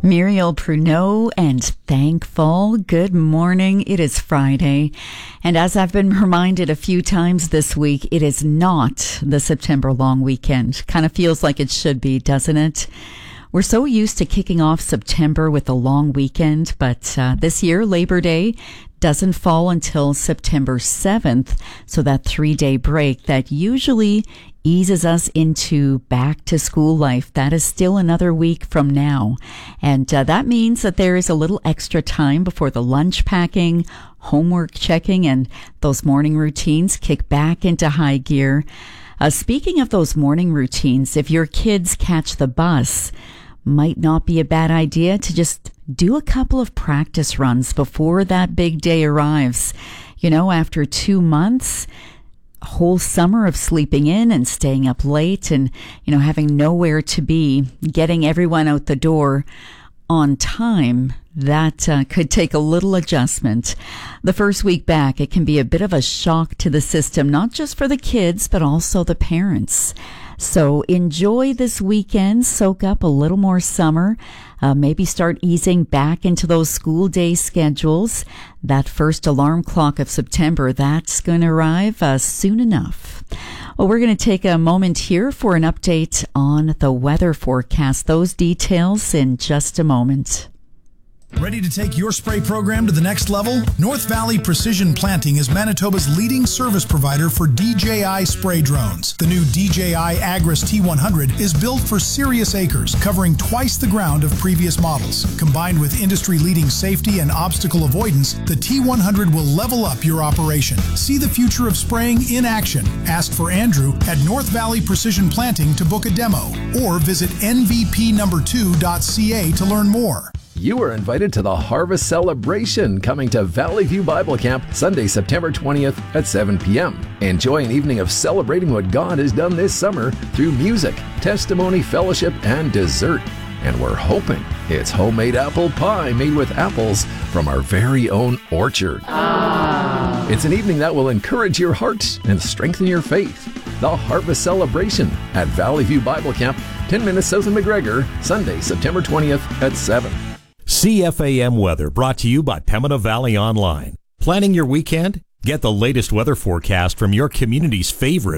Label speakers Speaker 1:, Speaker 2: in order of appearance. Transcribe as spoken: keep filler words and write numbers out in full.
Speaker 1: Muriel Pruneau and Thankful. Good morning. It is Friday. And as I've been reminded a few times this week, it is not the September long weekend. Kind of feels like it should be, doesn't it? We're so used to kicking off September with a long weekend, but uh, this year, Labor Day doesn't fall until September seventh. So that three-day break that usually eases us into back to school life, that is still another week from now. And uh, that means that there is a little extra time before the lunch packing, homework checking, and those morning routines kick back into high gear. Uh, speaking of those morning routines, if your kids catch the bus, might not be a bad idea to just do a couple of practice runs before that big day arrives. You know, after two months, a whole summer of sleeping in and staying up late and, you know, having nowhere to be, getting everyone out the door on time, that uh, could take a little adjustment. The first week back, it can be a bit of a shock to the system, not just for the kids, but also the parents. So enjoy this weekend, soak up a little more summer, uh, maybe start easing back into those school day schedules. That first alarm clock of September, that's going to arrive uh, soon enough. Well, we're going to take a moment here for an update on the weather forecast. Those details in just a moment.
Speaker 2: Ready to take your spray program to the next level? North Valley Precision Planting is Manitoba's leading service provider for D J I spray drones. The new D J I Agris T one hundred is built for serious acres, covering twice the ground of previous models. Combined with industry-leading safety and obstacle avoidance, the T one hundred will level up your operation. See the future of spraying in action. Ask for Andrew at North Valley Precision Planting to book a demo, or visit N V P number two dot C A to learn more.
Speaker 3: You are invited to the Harvest Celebration coming to Valley View Bible Camp Sunday, September twentieth at seven p.m. Enjoy an evening of celebrating what God has done this summer through music, testimony, fellowship, and dessert. And we're hoping it's homemade apple pie made with apples from our very own orchard. Ah. It's an evening that will encourage your heart and strengthen your faith. The Harvest Celebration at Valley View Bible Camp, ten minutes south of McGregor, Sunday, September twentieth at seven.
Speaker 4: C F A M weather brought to you by Pembina Valley Online. Planning your weekend? Get the latest weather forecast from your community's favorite